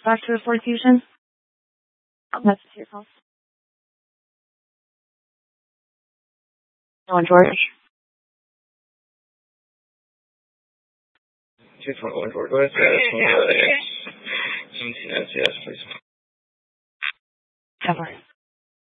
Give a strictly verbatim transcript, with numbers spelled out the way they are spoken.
Back to the Ford Fusion. That's your call. No, George. two twenty-one George. What is that?